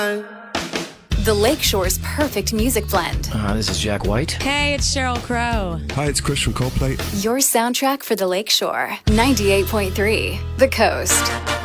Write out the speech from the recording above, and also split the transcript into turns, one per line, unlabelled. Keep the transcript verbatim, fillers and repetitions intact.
The Lakeshore's perfect music blend.
Uh, this is Jack White.
Hey, it's Sheryl Crow.
Hi, it's Chris from Coldplay.
Your soundtrack for the Lakeshore. ninety-eight point three, The Coast.